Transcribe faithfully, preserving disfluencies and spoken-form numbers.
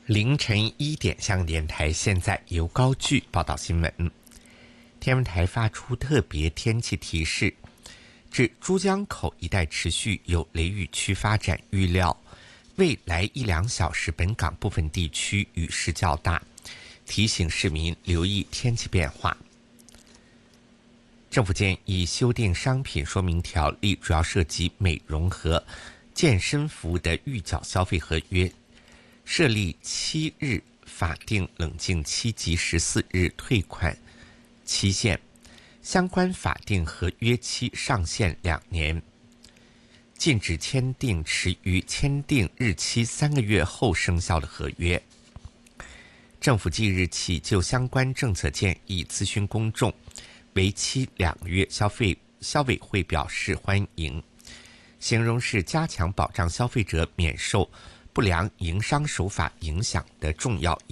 凌晨一点，香港电台现在由高句报道新闻。天文台发出特别天气提示，至珠江口一带持续有雷雨区发展，预料未来一两小时本港部分地区雨势较大，提醒市民留意天气变化。政府建议修订商品说明条例，主要涉及美容和健身服务的预缴消费合约，设立七日法定冷静期及十四日退款期限，相关法定合约期上限两年，禁止签订迟于签订日期三个月后生效的合约。政府即日起就相关政策建议咨询公众，为期两个月。消费消委会表示欢迎，形容是加强保障消费者免受不良营商手法影响的重要